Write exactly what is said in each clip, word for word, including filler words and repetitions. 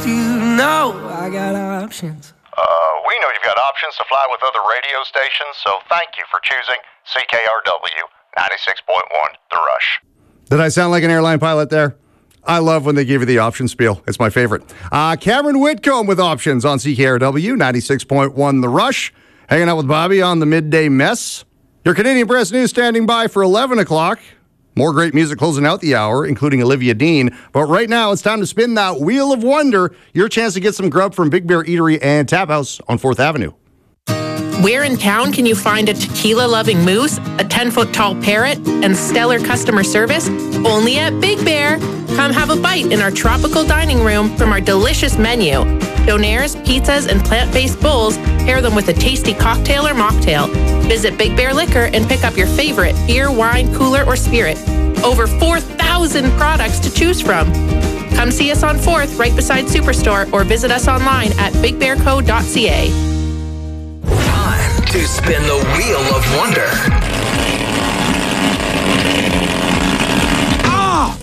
You know I got options. Uh, we know you've got options to fly with other radio stations, so thank you for choosing C K R W ninety-six point one The Rush. Did I sound like an airline pilot there? I love when they give you the option spiel. It's my favorite. Uh, Cameron Whitcomb with options on C K R W ninety-six point one The Rush. Hanging out with Bobby on the Midday Mess. Your Canadian Press News standing by for eleven o'clock. More great music closing out the hour, including Olivia Dean. But right now, it's time to spin that Wheel of Wonder. Your chance to get some grub from Big Bear Eatery and Tap House on fourth Avenue. Where in town can you find a tequila-loving moose, a ten-foot-tall parrot, and stellar customer service? Only at Big Bear. Come have a bite in our tropical dining room from our delicious menu. Donaires, pizzas, and plant-based bowls, pair them with a tasty cocktail or mocktail. Visit Big Bear Liquor and pick up your favorite beer, wine, cooler, or spirit. Over four thousand products to choose from. Come see us on fourth, right beside Superstore, or visit us online at big bear co dot c a. Time to spin the Wheel of Wonder. Ah!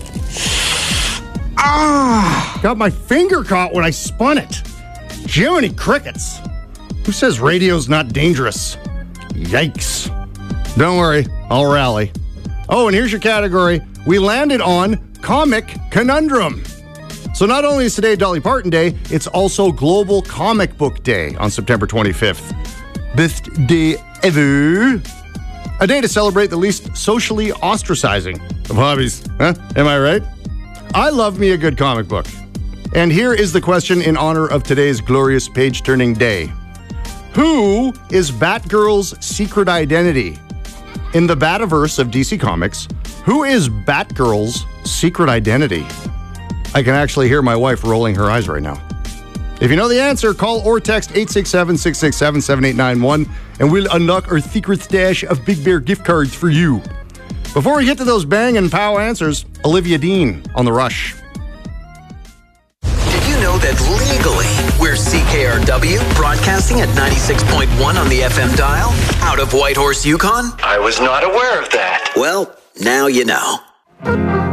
Ah! Got my finger caught when I spun it. Jiminy crickets. Who says radio's not dangerous? Yikes. Don't worry, I'll rally. Oh, and here's your category. We landed on Comic Conundrum. So not only is today Dolly Parton Day, it's also Global Comic Book Day on September twenty-fifth. Best day ever. A day to celebrate the least socially ostracizing of hobbies. Huh? Am I right? I love me a good comic book. And here is the question in honor of today's glorious page-turning day. Who is Batgirl's secret identity? In the Bativerse of D C Comics, who is Batgirl's secret identity? I can actually hear my wife rolling her eyes right now. If you know the answer, call or text eight six seven, six six seven, seven eight nine one, and we'll unlock our secret stash of Big Bear gift cards for you. Before we get to those bang and pow answers, Olivia Dean on The Rush. Did you know that legally we're C K R W, broadcasting at ninety-six point one on the F M dial, out of Whitehorse, Yukon? I was not aware of that. Well, now you know.